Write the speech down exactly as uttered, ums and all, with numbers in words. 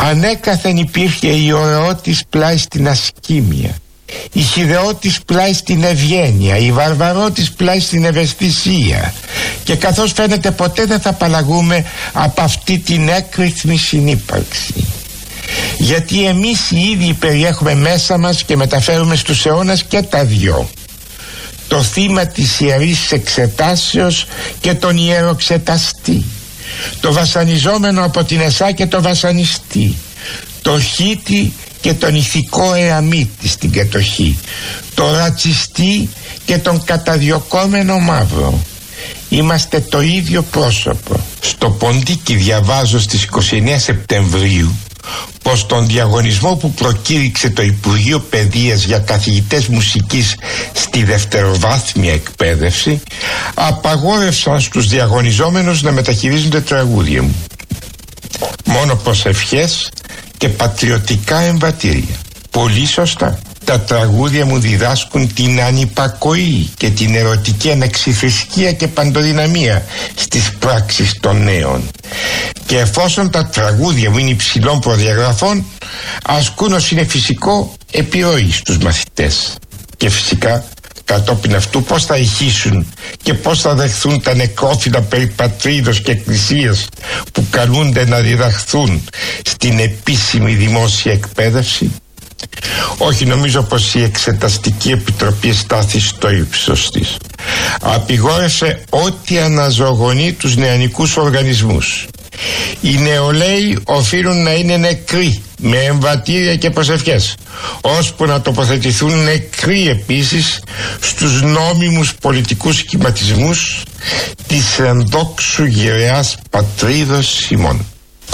Ανέκαθεν υπήρχε η ωραιότης πλάι στην ασκήμια, η χειδεότης πλάι στην ευγένεια, η βαρβαρότης πλάι στην ευαισθησία, και καθώς φαίνεται ποτέ δεν θα απαλλαγούμε από αυτή την έκρηθμη συνύπαρξη, γιατί εμείς οι ίδιοι περιέχουμε μέσα μας και μεταφέρουμε στους αιώνας και τα δυο, το θύμα της ιερής εξετάσεως και τον ιεροξεταστή, το βασανιζόμενο από την εσά και το βασανιστή, το χήτη και τον ηθικό εαμίτη στην κατοχή, το ρατσιστή και τον καταδιωκόμενο μαύρο. Είμαστε το ίδιο πρόσωπο. Στο Ποντίκι διαβάζω στις είκοσι εννέα Σεπτεμβρίου πως τον διαγωνισμό που προκήρυξε το Υπουργείο Παιδείας για καθηγητές μουσικής στη δευτεροβάθμια εκπαίδευση απαγόρευσαν στους διαγωνιζόμενους να μεταχειρίζονται τραγούδια μου. Μόνο προσευχές και πατριωτικά εμβατήρια. Πολύ σωστά. Τα τραγούδια μου διδάσκουν την ανυπακοή και την ερωτική αναξιθρησκεία και παντοδυναμία στις πράξεις των νέων. Και εφόσον τα τραγούδια μου είναι υψηλών προδιαγραφών, ασκούν, ως είναι φυσικό, επιρροή στους μαθητές. Και φυσικά κατόπιν αυτού πώς θα ηχήσουν και πώς θα δεχθούν τα νεκρόφιλα περί πατρίδος και εκκλησίας που καλούνται να διδαχθούν στην επίσημη δημόσια εκπαίδευση. Όχι, νομίζω πως η Εξεταστική Επιτροπή στάθη στο ύψος της. Απειγόρευσε ό,τι αναζωογονεί τους νεανικούς οργανισμούς. Οι νεολαίοι οφείλουν να είναι νεκροί με εμβατήρια και προσευχές, ώσπου να τοποθετηθούν νεκροί επίσης στους νόμιμους πολιτικούς σχηματισμούς της ενδόξου γεραιάς πατρίδος ημών.